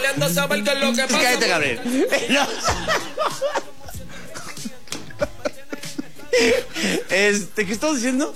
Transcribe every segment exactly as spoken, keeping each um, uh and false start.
queriendo saber qué es lo que pasa. Cállate, Gabriel. No. Este, ¿qué estamos diciendo?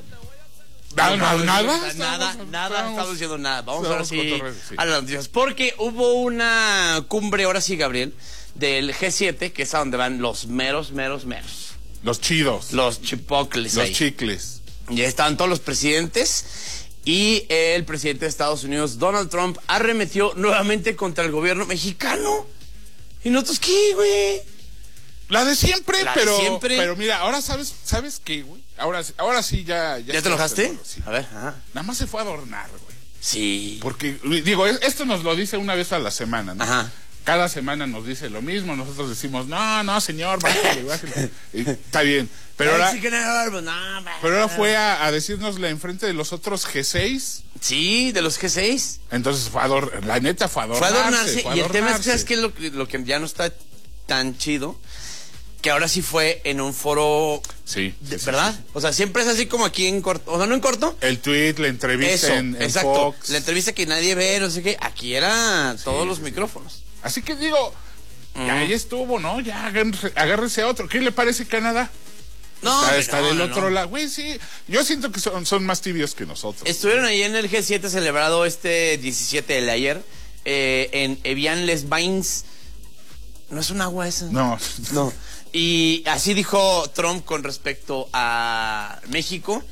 No, no, nada. Nada, nada, no estamos diciendo nada. Vamos ahora sí, sí a las noticias. Porque hubo una cumbre, ahora sí, Gabriel, del G siete, que es a donde van los meros, meros, meros. Los chidos. Los chipocles. Los ahí. chicles. Ya estaban todos los presidentes. Y el presidente de Estados Unidos, Donald Trump, arremetió nuevamente contra el gobierno mexicano. ¿Y nosotros qué, güey? La de siempre, La pero de siempre. pero mira, ahora sabes, ¿sabes qué, güey? Ahora, ahora sí ya... ¿Ya, ¿Ya te enojaste? Sí. A ver, ajá. Nada más se fue a adornar, güey. Sí. Porque, digo, esto nos lo dice una vez a la semana, ¿no? Ajá. Cada semana nos dice lo mismo, nosotros decimos, no, no, señor, bájale, bájale. Y está bien. Pero ahora, pero ahora fue a, a decírnosla enfrente de los otros G seis. Sí, de los G seis. Entonces fue a adornar, la neta fue a Fue adornarse. a adornarse. Fue a Y el tema es que, adornarse. ¿sabes qué es lo, que- lo que ya no está tan chido? Que ahora sí fue en un foro, Sí, de- sí, sí, ¿verdad? sí. O sea, siempre es así como aquí en corto, o sea, no en corto. El tweet, la entrevista Eso, en, en exacto. Fox. La entrevista que nadie ve, no sé qué. Aquí era todos Sí, los sí, micrófonos. Así que digo, ya, ya estuvo, ¿no? Ya agárrese, agárrese a otro. ¿Qué le parece Canadá? No, está no, está no, del no, otro no. lado. Güey, sí. Yo siento que son, son más tibios que nosotros. Estuvieron ahí en el G siete celebrado este diecisiete de ayer, eh, en Evian-les-Bains. ¿No es un agua esa? No. No. Y así dijo Trump con respecto a México,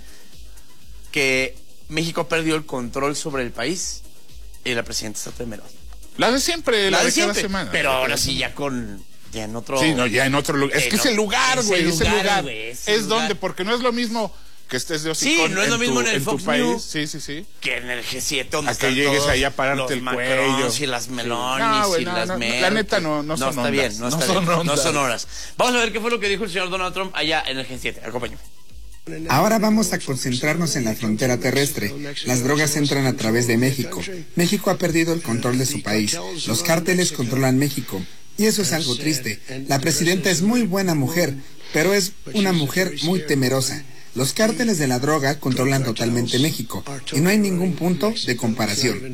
que México perdió el control sobre el país y la presidenta está temerosa. La de siempre, la, La de de cada siempre, semana. pero ahora sí ya con... Ya en otro... Sí, no, ya en otro lugar. Es Eh, que no, es el lugar, es güey. el Es el lugar, lugar. güey, es Es, el lugar. donde, porque no es lo mismo que estés de Sí, hocicón no es lo en mismo tu, en el tu Fox país. News. Sí, sí, sí. Que en el G siete donde A que están llegues todos ahí a pararte los el Macrons cuello. y las Sí. Melonis No, güey, y no, las no, Merkel. la neta no- no son está ondas, bien, no, no está son bien, no ondas. son horas. Vamos a ver qué fue lo que dijo el señor Donald Trump allá en el G siete. Acompáñame. Ahora vamos a concentrarnos en la frontera terrestre. Las drogas entran a través de México. México ha perdido el control de su país. Los cárteles controlan México. Y eso es algo triste. La presidenta es muy buena mujer, pero es una mujer muy temerosa. Los cárteles de la droga controlan totalmente México. Y no hay ningún punto de comparación.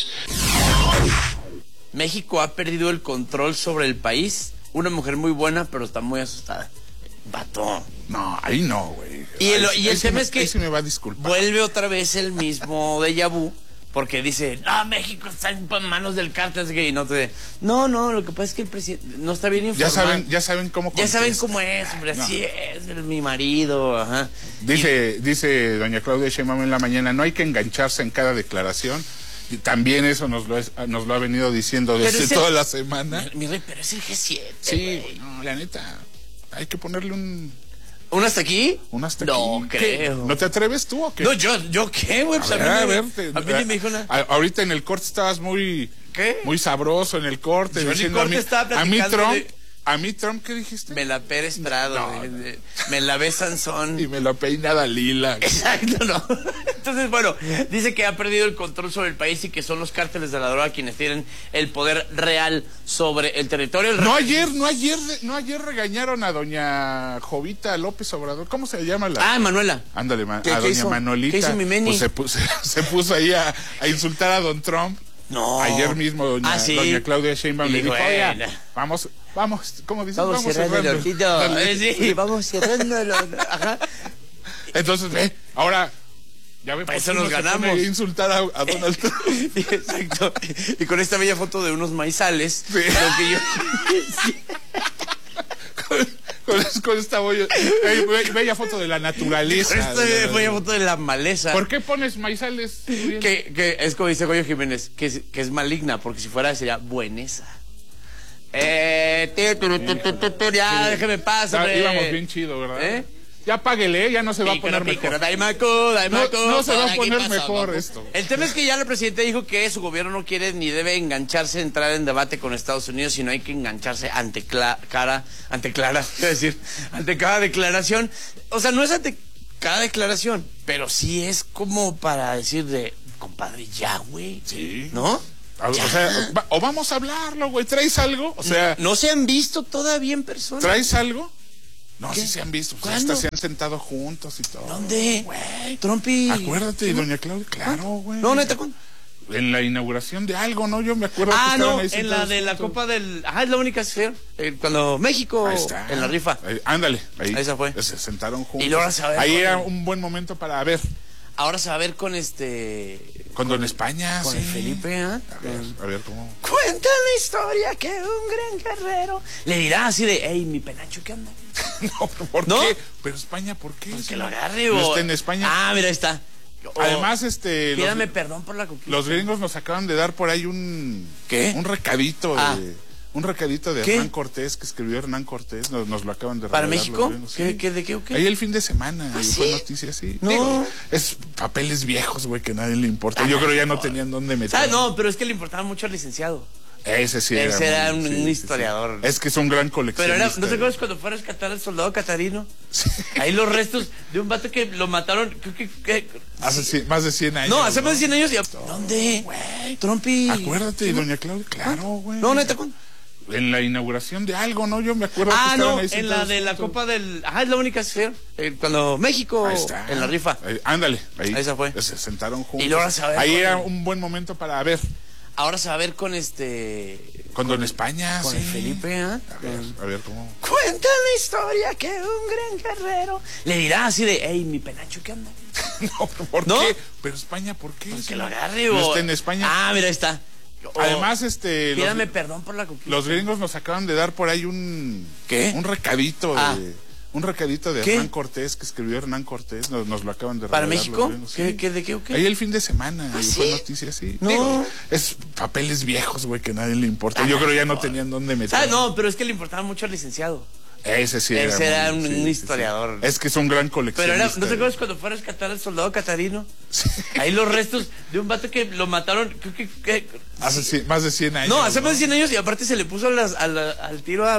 México ha perdido el control sobre el país. Una mujer muy buena, pero está muy asustada. Vato. No, ahí no, güey. Y el, Ahí- y el ahí sí tema me- es que ahí sí me va a disculpar. vuelve otra vez el mismo déjà vu, porque dice, no, México está en manos del cártel, así que, y no te... No, no, lo que pasa es que el presidente no está bien informado. Ya saben, ya saben cómo Ya saben contesta. cómo es, hombre, No. así es, es mi marido, ajá. Dice, dice doña Claudia Sheinbaum en la mañana, no hay que engancharse en cada declaración. Y también eso nos lo, es- nos lo ha venido diciendo Pero desde es el- toda la semana. Mi, mi rey, pero es el G siete, Sí, güey. güey, no, la neta, hay que ponerle un, ¿Un hasta aquí? un hasta No aquí. ¿Qué? creo. ¿No te atreves tú o qué? No, yo, ¿yo qué, güey? Pues a, A mí ver, no a me- ver, te- a mí ni me dijo nada. a- ahorita en el corte estabas muy, ¿Qué? muy sabroso en el corte. Yo en el diciendo corte a mí, estaba a mí platicando Trump, de- a mí Trump, ¿qué dijiste? Me la Pérez Prado, No, güey, no. de- me la ve Sansón. Y me lo peina Dalila. Exacto, ¿no? Entonces, bueno, dice que ha perdido el control sobre el país y que son los cárteles de la droga quienes tienen el poder real sobre el territorio. El No re- ayer, no ayer, no ayer regañaron a doña Jovita López Obrador. ¿Cómo se llama la? Ah, Manuela. Ándale, ma- ¿Qué- a qué doña hizo? Manolita. ¿Qué hizo mi Meni? Pues se, puso, se puso ahí a, a insultar a don Trump. No. Ayer mismo doña, Ah, sí. doña Claudia Sheinbaum Y le le dijo, dijo, oiga, "Bueno". vamos, vamos, ¿cómo dices? Vamos, cerrando el ojito. Dale. Eh, sí, vamos cerrándolo. Ajá. Entonces, ve, ahora, ya ve, Para por eso qué nos no se ganamos. pone a insultar a, a Donald Trump. Exacto. Y con esta bella foto de unos maizales, Sí. lo que yo... con, con- con esta bella, eh, be- bella foto de la naturaleza. Esta de la- bella foto de la maleza. ¿Por qué pones maizales? Uriel? Que, que es como dice Goyo Jiménez, que es, que es maligna, porque si fuera sería buenesa. Eh, tu, tu, tu, tu, tu, tu, ya, déjeme pasar. Ah, íbamos bien chido, ¿verdad? ¿Eh? Ya páguele, ya no se va a Pícaro, poner pícaro, mejor. daimaco, daimaco. No- no se va a Aquí poner pasa, mejor papu. esto. El tema es que ya el presidente dijo que su gobierno no quiere ni debe engancharse, entrar en debate con Estados Unidos, sino hay que engancharse ante cla- cara, ante clara, quiero decir, ante cada declaración. O sea, no es ante cada declaración, pero sí es como para decir de, compadre, ya, güey. Sí. ¿No? O Ya. sea, va- o vamos a hablarlo, güey. ¿Traes algo? O sea, ¿No se han visto todavía en persona? ¿traes algo? No, ¿Qué? sí se han visto. Pues ¿Cuándo? hasta se han sentado juntos y todo. ¿Dónde? Güey. Trump y... Acuérdate, y doña Claudia. Claro, güey. No, neta, ¿cuándo? En la inauguración de algo, ¿no? Yo me acuerdo ah, que estaban no, ahí en la de la Copa del... Ah, es la única esfera. Eh, cuando México, ahí está. En la rifa. Ahí, ándale, ahí. Esa fue. Se sentaron juntos. Y luego se va a ver ahí con era el... un buen momento para ver. Ahora se va a ver con este... Con, con Don España, con sí. el Felipe, ¿eh? A ver, a ver cómo... Cuenta la historia que un gran guerrero le dirá así de, hey, mi penacho, ¿qué onda? no, ¿por ¿No? qué? Pero España, ¿por qué? Porque lo agarre, ¿No o... está en España? Ah, mira, ahí está. O, Además, este... Pídame los, perdón por la conquista. Los gringos nos acaban de dar por ahí un... ¿Qué? Un recadito ah. de... Un recadito de ¿Qué? Hernán Cortés, que escribió Hernán Cortés, nos, nos lo acaban de ¿Para regalar México? los gringos, ¿Qué, sí. qué, ¿De qué o qué? Ahí el fin de semana, ¿Ah, y sí? fue noticia, sí. No. Digo, es papeles viejos, güey, que a nadie le importa. Yo creo ya no tenían dónde meter. Ah, no, pero es que le importaba mucho al licenciado. Ese sí era. Ese era muy, un, sí, un sí, historiador. sí. Es que es un gran Pero coleccionista. era, ¿no te acuerdas cuando fue a rescatar al soldado catarino? Sí. Ahí los restos de un vato que lo mataron, creo que... que hace cien, más de cien años. No, hace más de cien años. Y, no, ¿dónde? Güey. Trompi. Acuérdate, ¿sí? Doña Claudia, claro, güey. No, neta. En la inauguración de algo, ¿no? Yo me acuerdo ah, que estaban no, ahí en la de la juntos. Copa del... Ah, es la única esfera. Eh, cuando México, ahí está. En la rifa. Ahí, ándale, ahí. Esa fue. Se sentaron juntos. Y luego se va a ver ahí con era el... un buen momento para ver. Ahora se va a ver con este... Con, con Don España, con sí. el Felipe, ¿eh? A ver, a ver cómo... Cuenta la historia que un gran guerrero le dirá así de, hey, mi penacho, ¿qué onda? no, ¿por ¿No? qué? Pero España, ¿por qué? Porque sí. lo agarre, ¿No o... está en España? Ah, mira, ahí está. O, Además, este... Pídame los, perdón por la conquista. Los gringos nos acaban de dar por ahí un... ¿Qué? Un recadito ah. de... Un recadito de ¿Qué? Hernán Cortés, que escribió Hernán Cortés, nos, nos lo acaban de ¿Para regalar México? los gringos, ¿Qué, sí. qué, ¿De qué o qué? Ahí el fin de semana, ¿Ah, y sí? fue noticia, sí. No. Digo, es papeles viejos, güey, que a nadie le importa. Yo creo ya no tenían dónde meter. Ah, no, pero es que le importaba mucho al licenciado. Ese sí era. Ese era muy, un, sí, un sí, historiador. sí. Es que es un gran Pero coleccionista. era, ¿no te acuerdas cuando fue a rescatar al soldado catarino? Sí. Ahí los restos de un vato que lo mataron, creo que... que Hace cien, más de cien años. no, hace ¿no? más de cien años y aparte se le puso a las, a la, al tiro a